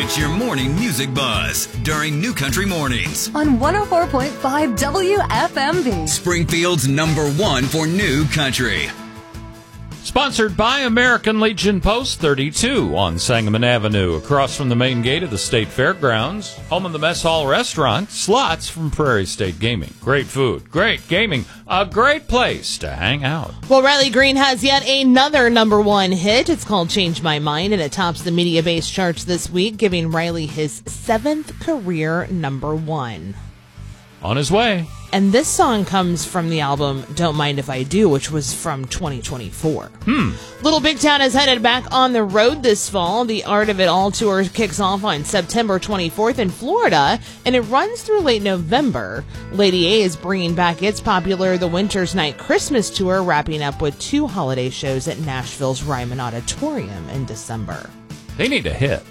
It's your morning music buzz during New Country Mornings on 104.5 WFMB. Springfield's #1 for New Country. Sponsored by American Legion Post 32 on Sangamon Avenue, across from the main gate of the State Fairgrounds, home of the Mess Hall Restaurant, slots from Prairie State Gaming. Great food, great gaming, a great place to hang out. Well, Riley Green has yet another #1 hit. It's called Change My Mind, and it tops the media-based charts this week, giving Riley his 7th career #1. On his way. And this song comes from the album Don't Mind If I Do, which was from 2024. Little Big Town is headed back on the road this fall. The Art of It All tour kicks off on September 24th in Florida, and it runs through late November. Lady A is bringing back its popular The Winter's Night Christmas tour, wrapping up with 2 holiday shows at Nashville's Ryman Auditorium in December. They need a hit.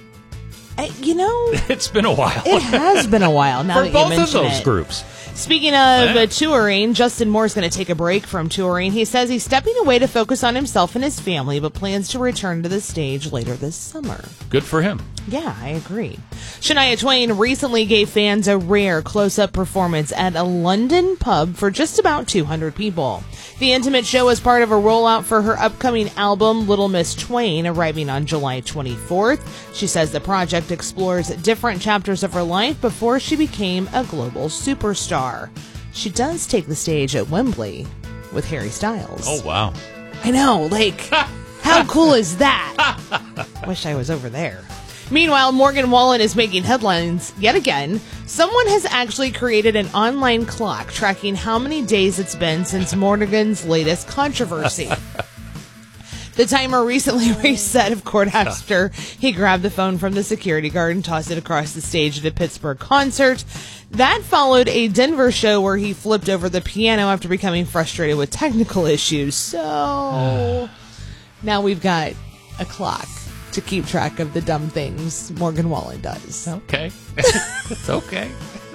It's been a while. It has been a while now For that you both mention of those it. groups. Speaking of touring, Justin Moore's going to take a break from touring. He says he's stepping away to focus on himself and his family, but plans to return to the stage later this summer. Good for him. Yeah, I agree. Shania Twain recently gave fans a rare close-up performance at a London pub for just about 200 people. The intimate show is part of a rollout for her upcoming album, Little Miss Twain, arriving on July 24th. She says the project explores different chapters of her life before she became a global superstar. She does take the stage at Wembley with Harry Styles. Oh, wow. I know, how cool is that? Wish I was over there. Meanwhile, Morgan Wallen is making headlines yet again. Someone has actually created an online clock tracking how many days it's been since Morgan's latest controversy. The timer recently reset, of course, after he grabbed the phone from the security guard and tossed it across the stage at a Pittsburgh concert. That followed a Denver show where he flipped over the piano after becoming frustrated with technical issues. So now we've got a clock to keep track of the dumb things Morgan Wallen does. Okay. It's okay.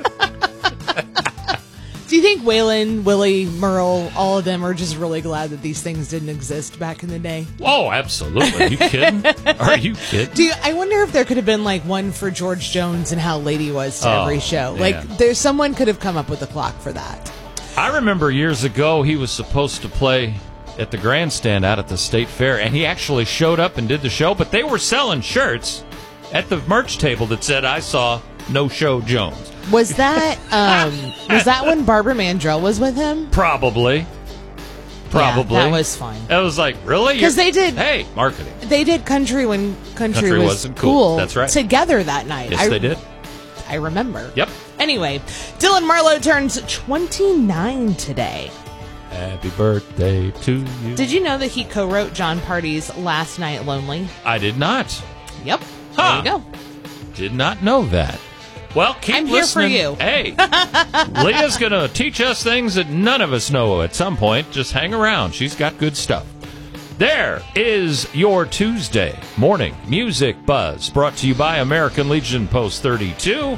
Do you think Waylon, Willie, Merle, all of them are just really glad that these things didn't exist back in the day? Oh, absolutely. Are you kidding? Are you kidding? I wonder if there could have been one for George Jones and how late he was to every show. Yeah. Someone could have come up with a clock for that. I remember years ago he was supposed to play at the grandstand out at the State Fair, and he actually showed up and did the show, but they were selling shirts at the merch table that said, "I saw No Show Jones." Was that when Barbara Mandrell was with him? Probably. Yeah, that was fun. I was like, really? Because they did. Hey, marketing. They did country when country wasn't cool. That's right. Together that night. Yes, they did. I remember. Yep. Anyway, Dylan Marlowe turns 29 today. Happy birthday to you. Did you know that he co-wrote John Party's Last Night Lonely? I did not. Yep. Huh. There you go. Did not know that. Well, keep I'm listening. here for you. Hey, Leah's going to teach us things that none of us know at some point. Just hang around. She's got good stuff. There is your Tuesday morning music buzz, brought to you by American Legion Post 32,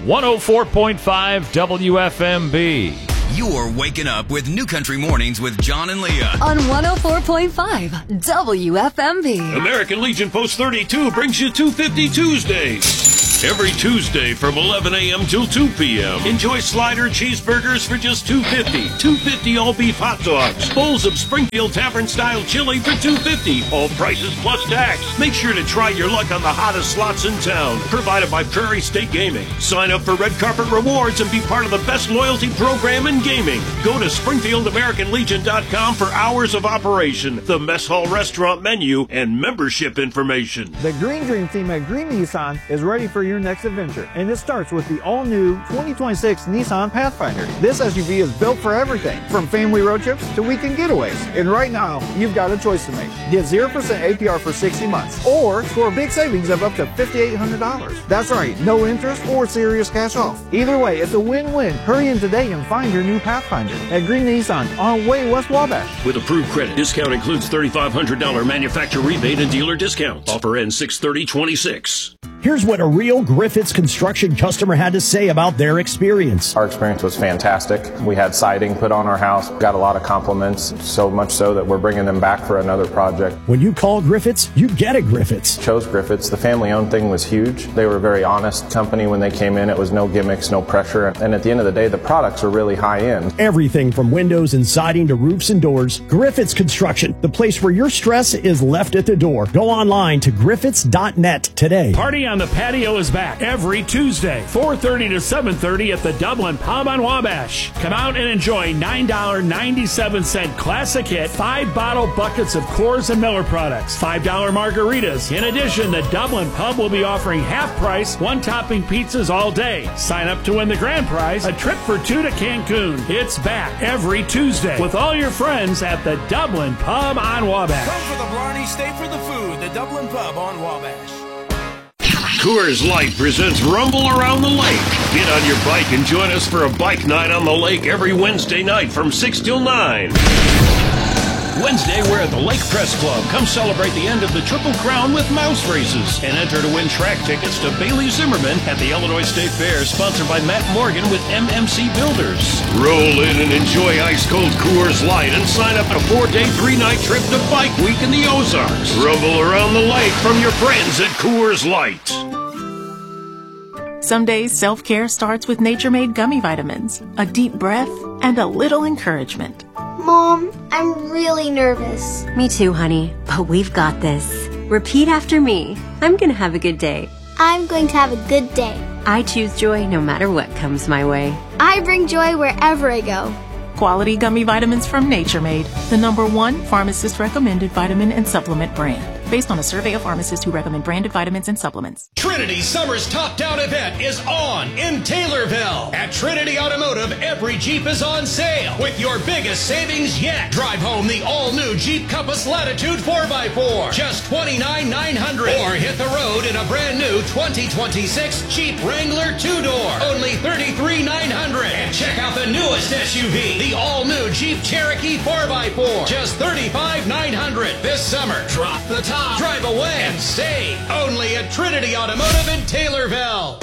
104.5 WFMB. You're waking up with New Country Mornings with John and Leah on 104.5 WFMB. American Legion Post 32 brings you 250 Tuesdays. Every Tuesday from 11 a.m. till 2 p.m. Enjoy slider cheeseburgers for just $2.50. $2.50 all beef hot dogs. Bowls of Springfield Tavern style chili for $2.50. All prices plus tax. Make sure to try your luck on the hottest slots in town. Provided by Prairie State Gaming. Sign up for Red Carpet Rewards and be part of the best loyalty program in gaming. Go to SpringfieldAmericanLegion.com for hours of operation, the Mess Hall restaurant menu, and membership information. The Green Dream team at Green Nissan is ready for your next adventure, and it starts with the all-new 2026 Nissan Pathfinder. This SUV is built for everything, from family road trips to weekend getaways. And right now, you've got a choice to make. Get 0% APR for 60 months, or score big savings of up to $5,800. That's right, no interest or serious cash off. Either way, it's a win-win. Hurry in today and find your new Pathfinder at Green Nissan on Way West Wabash. With approved credit, discount includes $3,500 manufacturer rebate and dealer discount. Offer ends 6/30/26. Here's what a real Griffiths Construction customer had to say about their experience. Our experience was fantastic. We had siding put on our house, got a lot of compliments, so much so that we're bringing them back for another project. When you call Griffiths, you get a Griffiths. Chose Griffiths. The family-owned thing was huge. They were a very honest company when they came in. It was no gimmicks, no pressure, and at the end of the day, the products are really high-end. Everything from windows and siding to roofs and doors. Griffiths Construction, the place where your stress is left at the door. Go online to griffiths.net today. Party on the Patio is back every Tuesday, 4:30 to 7:30 at the Dublin Pub on Wabash. Come out and enjoy $9.97 classic hit 5-bottle buckets of Coors and Miller products, $5 margaritas. In addition, the Dublin Pub will be offering half-price, one-topping pizzas all day. Sign up to win the grand prize, a trip for 2 to Cancun. It's back every Tuesday with all your friends at the Dublin Pub on Wabash. Come for the Blarney, stay for the food. The Dublin Pub on Wabash. Coors Light presents Rumble Around the Lake. Get on your bike and join us for a bike night on the lake every Wednesday night from 6 till 9. Wednesday, we're at the Lake Press Club. Come celebrate the end of the Triple Crown with mouse races and enter to win track tickets to Bailey Zimmerman at the Illinois State Fair, sponsored by Matt Morgan with MMC Builders. Roll in and enjoy ice-cold Coors Light and sign up a 4-day, 3-night trip to Bike Week in the Ozarks. Rumble around the lake from your friends at Coors Light. Some days, self-care starts with Nature Made gummy vitamins, a deep breath, and a little encouragement. Mom, I'm really nervous. Me too, honey, but we've got this. Repeat after me. I'm gonna have a good day. I'm going to have a good day. I choose joy no matter what comes my way. I bring joy wherever I go. Quality gummy vitamins from Nature Made, the #1 pharmacist-recommended vitamin and supplement brand. Based on a survey of pharmacists who recommend branded vitamins and supplements. Trinity Summer's Top Down event is on in Taylorville. At Trinity Automotive, every Jeep is on sale with your biggest savings yet. Drive home the all-new Jeep Compass Latitude 4x4, just $29,900. Or hit the road in a brand new 2026 Jeep Wrangler 2-door, only $33,900. And check out the newest SUV, the all-new Jeep Cherokee 4x4, just $35,900. This summer, drop the top. Drive away and stay only at Trinity Automotive in Taylorville.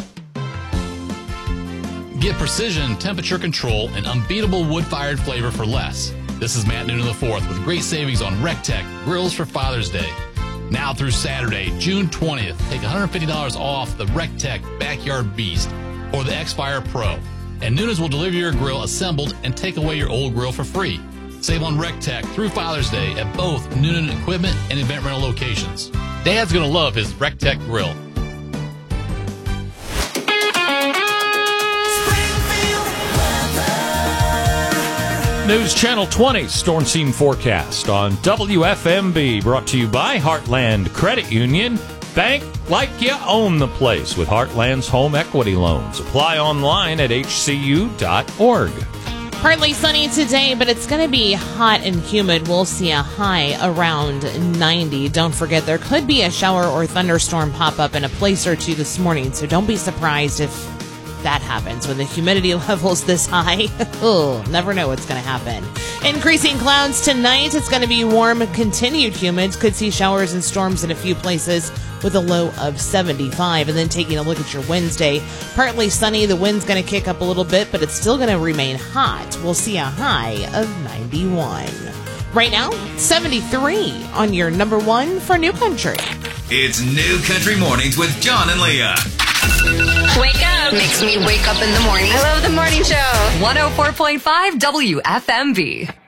Get precision, temperature control, and unbeatable wood-fired flavor for less. This is Matt Noonan IV with great savings on RecTech grills for Father's Day. Now through Saturday, June 20th, take $150 off the RecTech Backyard Beast or the X-Fire Pro. And Noonan's will deliver your grill assembled and take away your old grill for free. Save on RecTech through Father's Day at both Noonan Equipment and Event Rental locations. Dad's going to love his RecTech grill. News Channel 20 storm scene forecast on WFMB, brought to you by Heartland Credit Union. Bank like you own the place with Heartland's home equity loans. Apply online at hcu.org. Partly sunny today, but it's going to be hot and humid. We'll see a high around 90. Don't forget, there could be a shower or thunderstorm pop up in a place or two this morning, so don't be surprised if that happens when the humidity level's this high. Oh, never know what's going to happen. Increasing clouds tonight. It's going to be warm, continued humid. Could see showers and storms in a few places with a low of 75. And then taking a look at your Wednesday, partly sunny. The wind's going to kick up a little bit, but it's still going to remain hot. We'll see a high of 91. Right now, 73 on your #1 for New Country. It's New Country Mornings with John and Leah. Wake up. Makes me wake up in the morning. I love the morning show. 104.5 WFMB.